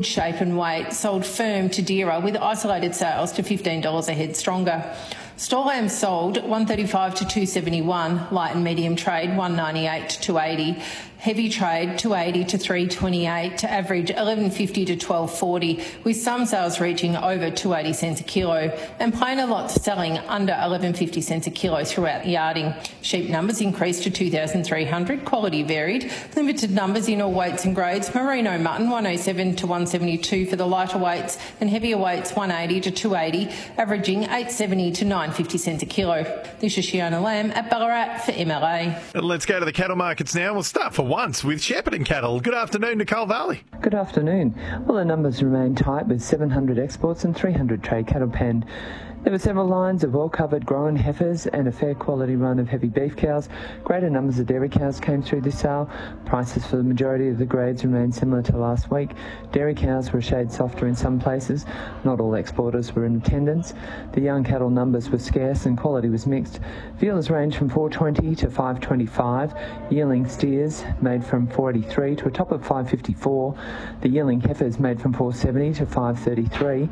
shape and weight sold firm to dearer with isolated sales to $15 a head stronger. Store lambs sold $135 to $271, light and medium trade $198 to $280, heavy trade $280 to $328 to average $11.50 to $12.40, with some sales reaching over 280 cents a kilo, and plainer lots selling under 11.50 cents a kilo throughout the yarding. Sheep numbers increased to 2,300, quality varied, limited numbers in all weights and grades, merino mutton 107 to 172 for the lighter weights, and heavier weights 180 to 280, averaging 8.70 to 9.50 cents a kilo. This is Shiona Lamb at Ballarat for MLA. Let's go to the cattle markets now. We'll start for once with Shepparton Cattle. Good afternoon, Nicole Varley. Good afternoon. Well, the numbers remain tight with 700 exports and 300 trade cattle penned. There were several lines of well-covered grown heifers and a fair quality run of heavy beef cows. Greater numbers of dairy cows came through this sale. Prices for the majority of the grades remained similar to last week. Dairy cows were a shade softer in some places. Not all exporters were in attendance. The young cattle numbers were scarce and quality was mixed. Vealers ranged from 420 to 525. Yearling steers made from 483 to a top of 554. The yearling heifers made from 470 to 533.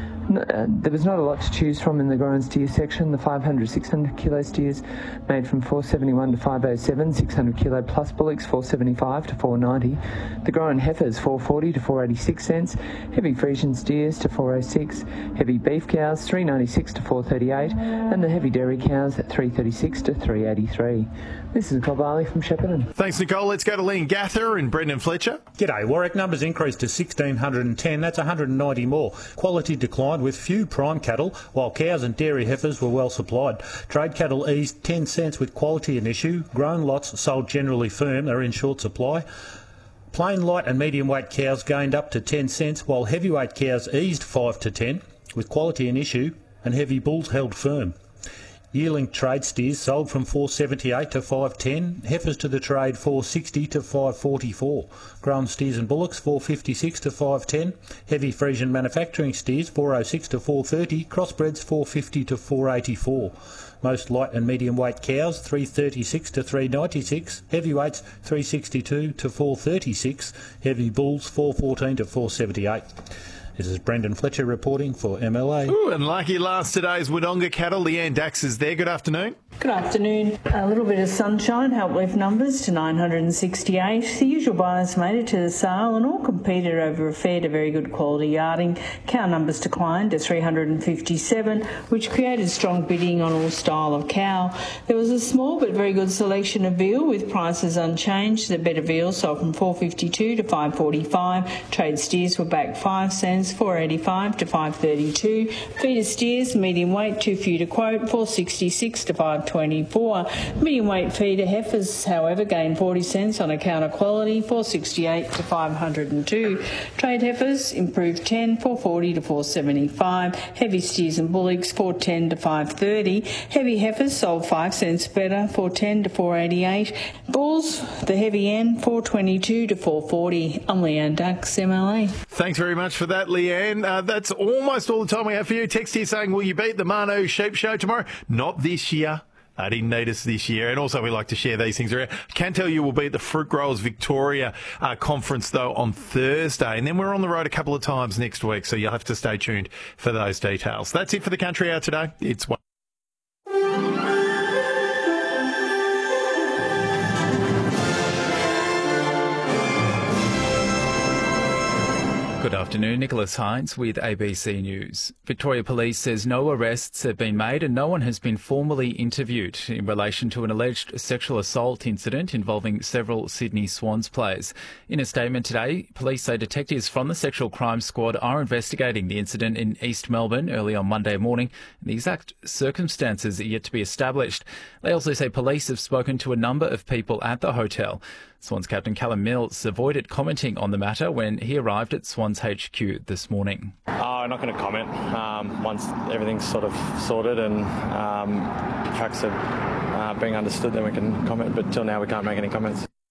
There was not a lot to choose from in the grown steer section. The 500, 600 kilo steers made from 471 to 507, 600 kilo plus bullocks 475 to 490. The grown heifers 440 to 486 cents, heavy Friesian steers to 406, heavy beef cows 396 to 438, and the heavy dairy cows at 336 to 383. This is Nicole Varley from Shepparton. Thanks, Nicole. Let's go to Liam Gather and Brendan Fletcher. G'day. Warwick numbers increased to 1,610. That's 190 more. Quality declined with few prime cattle, while cows and dairy heifers were well supplied. Trade cattle eased 10 cents with quality an issue. Grown lots sold generally firm are in short supply. Plain light and medium weight cows gained up to 10 cents, while heavyweight cows eased 5 to 10 with quality an issue, and heavy bulls held firm. Yearling trade steers sold from 478 to 510, heifers to the trade 460 to 544, grown steers and bullocks 456 to 510, heavy Friesian manufacturing steers 406 to 430, crossbreds 450 to 484. Most light and medium weight cows 336 to 396, heavyweights 362 to 436, heavy bulls 414 to 478. This is Brendan Fletcher reporting for MLA. Ooh, and lucky last today's Wodonga cattle. Leanne Dax is there. Good afternoon. Good afternoon. A little bit of sunshine helped lift numbers to 968. The usual buyers made it to the sale and all competed over a fair to very good quality yarding. Cow numbers declined to 357, which created strong bidding on all style of cow. There was a small but very good selection of veal with prices unchanged. The better veal sold from 452 to 545. Trade steers were back 5 cents, 485 to 532. Feeder steers, medium weight, too few to quote, 466 to 524. Medium weight feeder heifers, however, gained 40 cents on account of quality, 468 to 502. Trade heifers improved 10, 440 to 475. Heavy steers and bullocks, 410 to 530. Heavy heifers sold 5 cents better, 410 to 488. Bulls, the heavy end, 422 to 440. I'm Leanne Dax, MLA. Thanks very much for that, Leanne. That's almost all the time we have for you. Text here saying, will you beat the Mano Sheep Show tomorrow? Not this year. I didn't need us this year. And also we like to share these things around. Can tell you we'll be at the Fruit Growers Victoria conference, though, on Thursday. And then we're on the road a couple of times next week, so you'll have to stay tuned for those details. That's it for the Country Hour today. It's one. Good afternoon, Nicholas Hines with ABC News. Victoria Police says no arrests have been made and no one has been formally interviewed in relation to an alleged sexual assault incident involving several Sydney Swans players. In a statement today, police say detectives from the Sexual Crime Squad are investigating the incident in East Melbourne early on Monday morning. The exact circumstances are yet to be established. They also say police have spoken to a number of people at the hotel. Swans captain Callum Mills avoided commenting on the matter when he arrived at Swans HQ this morning. I'm not going to comment. Once everything's sort of sorted and facts are being understood, then we can comment. But till now, we can't make any comments.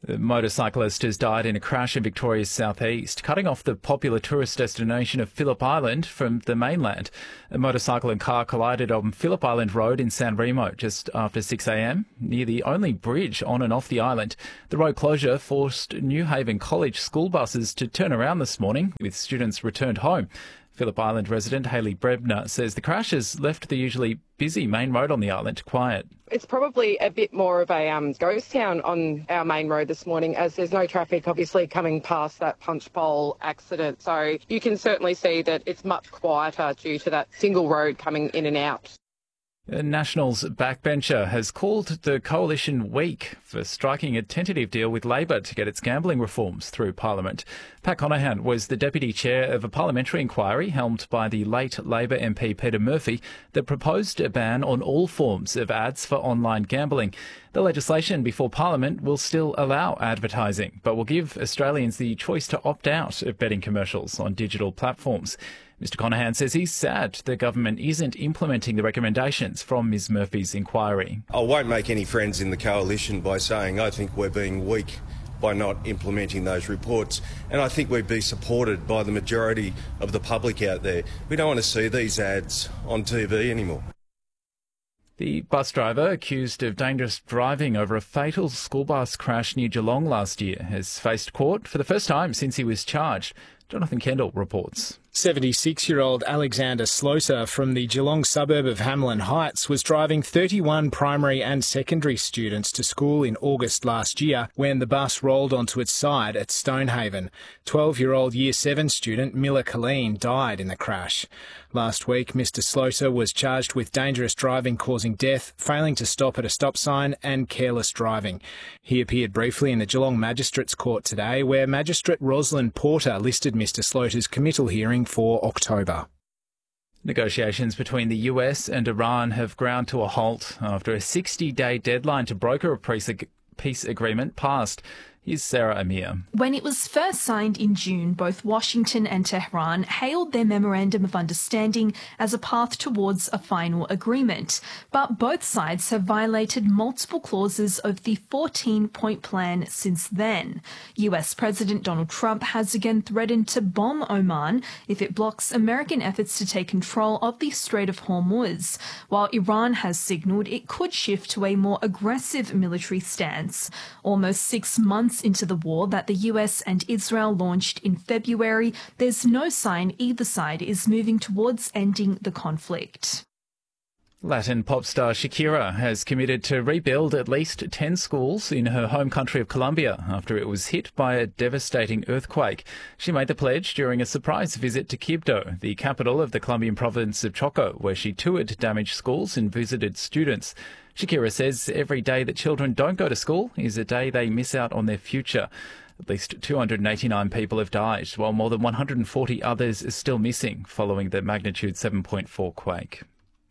The motorcyclist has died in a crash in Victoria's southeast, cutting off the popular tourist destination of Phillip Island from the mainland. A motorcycle and car collided on Phillip Island Road in San Remo just after 6 a.m, near the only bridge on and off the island. The road closure forced New Haven College school buses to turn around this morning, with students returned home. Phillip Island resident Hayley Brebner says the crash has left the usually busy main road on the island quiet. It's probably a bit more of a ghost town on our main road this morning, as there's no traffic obviously coming past that punch bowl accident. So you can certainly see that it's much quieter due to that single road coming in and out. Nationals backbencher has called the coalition weak for striking a tentative deal with Labor to get its gambling reforms through Parliament. Pat Conahan was the deputy chair of a parliamentary inquiry helmed by the late Labor MP Peter Murphy that proposed a ban on all forms of ads for online gambling. The legislation before Parliament will still allow advertising, but will give Australians the choice to opt out of betting commercials on digital platforms. Mr Conahan says he's sad the government isn't implementing the recommendations from Ms Murphy's inquiry. I won't make any friends in the coalition by saying I think we're being weak by not implementing those reports, and I think we'd be supported by the majority of the public out there. We don't want to see these ads on TV anymore. The bus driver accused of dangerous driving over a fatal school bus crash near Geelong last year has faced court for the first time since he was charged. Jonathan Kendall reports. 76-year-old Alexander Sloser from the Geelong suburb of Hamelin Heights was driving 31 primary and secondary students to school in August last year when the bus rolled onto its side at Stonehaven. 12-year-old Year 7 student Mila Colleen died in the crash. Last week, Mr Sloser was charged with dangerous driving causing death, failing to stop at a stop sign and careless driving. He appeared briefly in the Geelong Magistrates Court today, where Magistrate Rosalind Porter listed Mr Sloter's committal hearing for October. Negotiations between the US and Iran have ground to a halt after a 60-day deadline to broker a peace agreement passed. Here's Sarah Amir. When it was first signed in June, both Washington and Tehran hailed their Memorandum of Understanding as a path towards a final agreement. But both sides have violated multiple clauses of the 14-point plan since then. US President Donald Trump has again threatened to bomb Oman if it blocks American efforts to take control of the Strait of Hormuz, while Iran has signalled it could shift to a more aggressive military stance. Almost 6 months into the war that the US and Israel launched in February, there's no sign either side is moving towards ending the conflict. Latin pop star Shakira has committed to rebuild at least 10 schools in her home country of Colombia after it was hit by a devastating earthquake. She made the pledge during a surprise visit to Quibdó, the capital of the Colombian province of Choco, where she toured damaged schools and visited students. Shakira says every day that children don't go to school is a day they miss out on their future. At least 289 people have died, while more than 140 others are still missing following the magnitude 7.4 quake.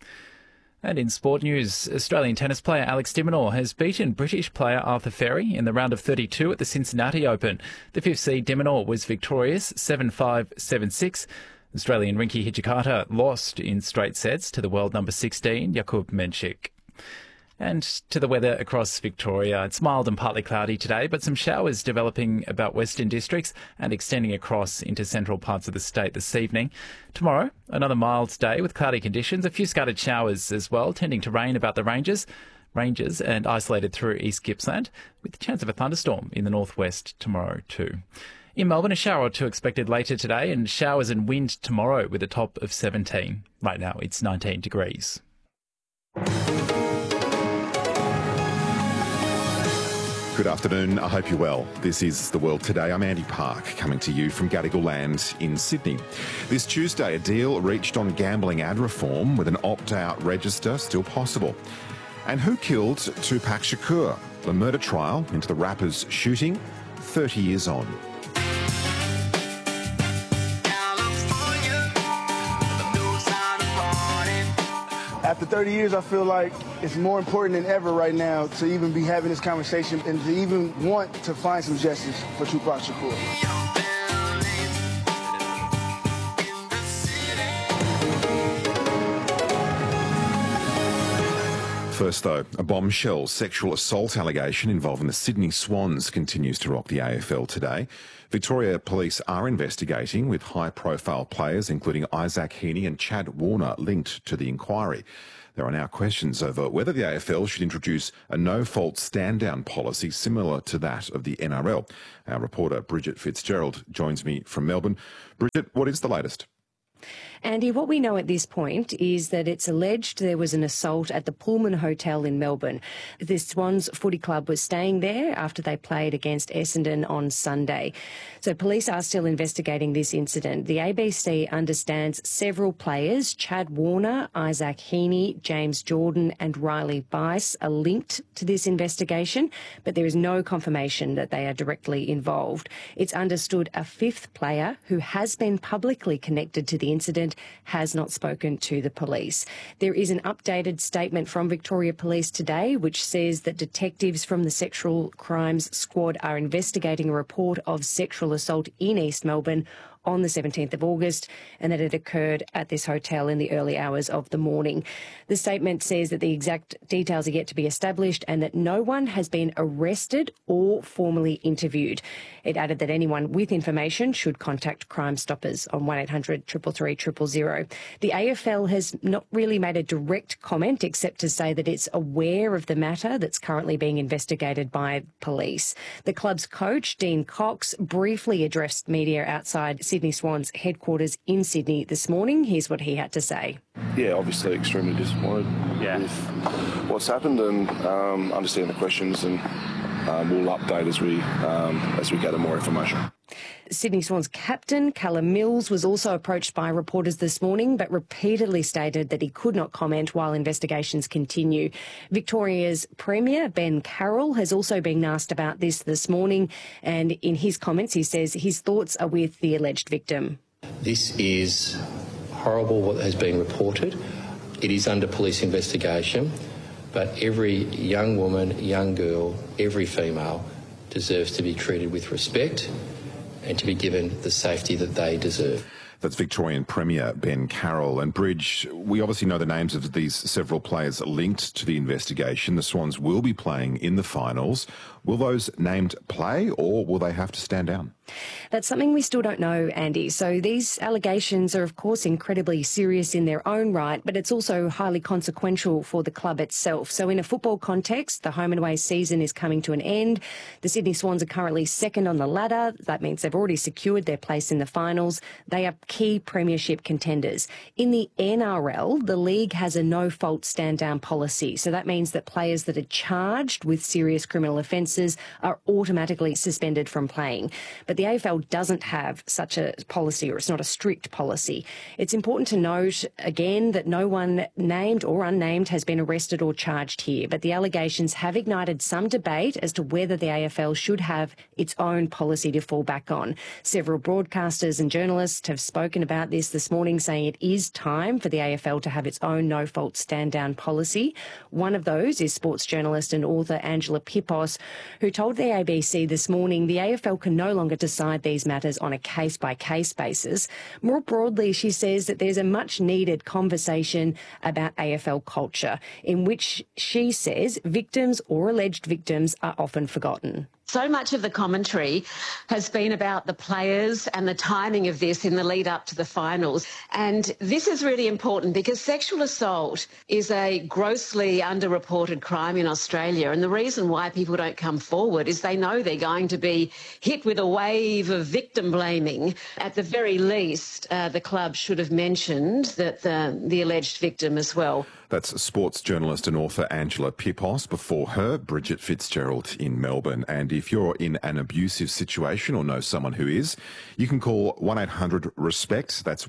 And in sport news, Australian tennis player Alex de Minaur has beaten British player Arthur Ferry in the round of 32 at the Cincinnati Open. The 5th seed de Minaur was victorious 7-5, 7-6. Australian Rinky Hijikata lost in straight sets to the world number 16, Jakub Menchik. And to the weather across Victoria. It's mild and partly cloudy today, but some showers developing about western districts and extending across into central parts of the state this evening. Tomorrow, another mild day with cloudy conditions, a few scattered showers as well, tending to rain about the ranges and isolated through East Gippsland, with the chance of a thunderstorm in the northwest tomorrow too. In Melbourne, a shower or two expected later today and showers and wind tomorrow with a top of 17. Right now, it's 19 degrees. Good afternoon, I hope you're well. This is The World Today. I'm Andy Park, coming to you from Gadigal Land in Sydney. This Tuesday, a deal reached on gambling ad reform with an opt-out register still possible. And who killed Tupac Shakur? The murder trial into the rapper's shooting 30 years on. After 30 years, I feel like it's more important than ever right now to even be having this conversation and to even want to find some justice for Tupac Shakur. First, though, a bombshell sexual assault allegation involving the Sydney Swans continues to rock the AFL today. Victoria Police are investigating, with high-profile players including Isaac Heaney and Chad Warner linked to the inquiry. There are now questions over whether the AFL should introduce a no-fault stand-down policy similar to that of the NRL. Our reporter Bridget Fitzgerald joins me from Melbourne. Bridget, what is the latest? Andy, what we know at this point is that it's alleged there was an assault at the Pullman Hotel in Melbourne. The Swans Footy Club was staying there after they played against Essendon on Sunday. So police are still investigating this incident. The ABC understands several players, Chad Warner, Isaac Heaney, James Jordan and Riley Bice, are linked to this investigation, but there is no confirmation that they are directly involved. It's understood a fifth player who has been publicly connected to the incident has not spoken to the police. There is an updated statement from Victoria Police today which says that detectives from the Sexual Crimes Squad are investigating a report of sexual assault in East Melbourne on the 17th of August and that it occurred at this hotel in the early hours of the morning. The statement says that the exact details are yet to be established and that no one has been arrested or formally interviewed. It added that anyone with information should contact Crime Stoppers on 1800 333 000. The AFL has not really made a direct comment except to say that it's aware of the matter that's currently being investigated by police. The club's coach, Dean Cox, briefly addressed media outside Sydney Swans headquarters in Sydney this morning. Here's what he had to say. Yeah, obviously extremely disappointed with what's happened and understand the questions and we'll update as we gather more information. Sydney Swans captain Callum Mills was also approached by reporters this morning but repeatedly stated that he could not comment while investigations continue. Victoria's Premier Ben Carroll has also been asked about this morning, and in his comments he says his thoughts are with the alleged victim. This is horrible what has been reported. It is under police investigation, but every young woman, young girl, every female deserves to be treated with respect and to be given the safety that they deserve. That's Victorian Premier Ben Carroll. And Bridge, we obviously know the names of these several players linked to the investigation. The Swans will be playing in the finals. Will those named play or will they have to stand down? That's something we still don't know, Andy. So these allegations are, of course, incredibly serious in their own right, but it's also highly consequential for the club itself. So in a football context, the home and away season is coming to an end. The Sydney Swans are currently second on the ladder. That means they've already secured their place in the finals. They are key premiership contenders. In the NRL, the league has a no-fault stand-down policy. So that means that players that are charged with serious criminal offences are automatically suspended from playing. But the AFL doesn't have such a policy, or it's not a strict policy. It's important to note, again, that no one named or unnamed has been arrested or charged here, but the allegations have ignited some debate as to whether the AFL should have its own policy to fall back on. Several broadcasters and journalists have spoken about this morning, saying it is time for the AFL to have its own no-fault stand-down policy. One of those is sports journalist and author Angela Pippos, who told the ABC this morning the AFL can no longer decide these matters on a case-by-case basis. More broadly, she says that there's a much-needed conversation about AFL culture, in which she says victims or alleged victims are often forgotten. So much of the commentary has been about the players and the timing of this in the lead up to the finals. And this is really important because sexual assault is a grossly underreported crime in Australia. And the reason why people don't come forward is they know they're going to be hit with a wave of victim blaming. At the very least, the club should have mentioned that the alleged victim as well. That's sports journalist and author Angela Pippos. Before her, Bridget Fitzgerald in Melbourne. And if you're in an abusive situation or know someone who is, you can call 1-800-RESPECT. That's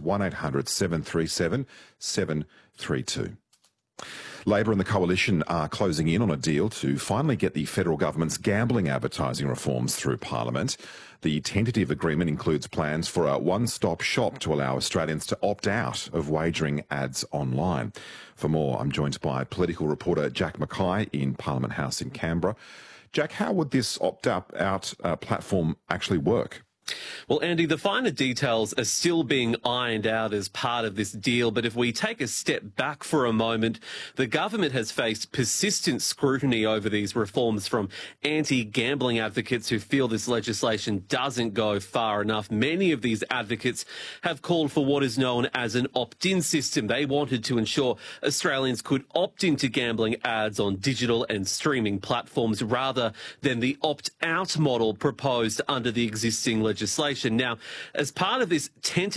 1-800-737-732. Labor and the Coalition are closing in on a deal to finally get the federal government's gambling advertising reforms through Parliament. The tentative agreement includes plans for a one-stop shop to allow Australians to opt out of wagering ads online. For more, I'm joined by political reporter Jack Mackay in Parliament House in Canberra. Jack, how would this opt-out platform actually work? Well, Andy, the finer details are still being ironed out as part of this deal. But if we take a step back for a moment, the government has faced persistent scrutiny over these reforms from anti-gambling advocates who feel this legislation doesn't go far enough. Many of these advocates have called for what is known as an opt-in system. They wanted to ensure Australians could opt into gambling ads on digital and streaming platforms rather than the opt-out model proposed under the existing legislation. Now, as part of this tentative